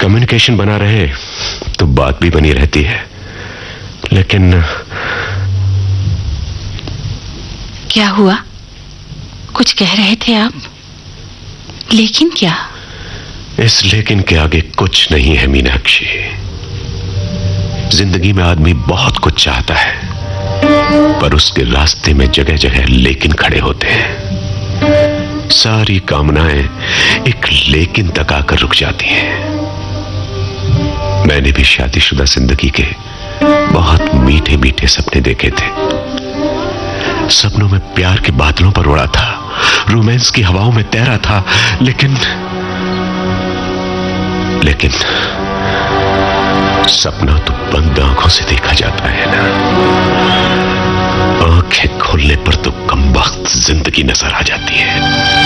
Communication बना रहे तो बात भी बनी रहती है, लेकिन क्या हुआ? कुछ कह रहे थे आप, लेकिन क्या? इस लेकिन के आगे कुछ नहीं है मीनाक्षी। जिंदगी में आदमी बहुत कुछ चाहता है, पर उसके रास्ते में जगह जगह लेकिन खड़े होते हैं। सारी कामनाएं एक लेकिन तक आकर रुक जाती हैं। मैंने भी शादीशुदा जिंदगी के बहुत मीठे मीठे सपने देखे थे। सपनों में प्यार के बादलों पर उड़ा था, रोमांस की हवाओं में तैरा था, लेकिन सपना तो बंद आंखों से देखा जाता है ना। आंखें खोलने पर तो कमबख्त जिंदगी नजर आ जाती है।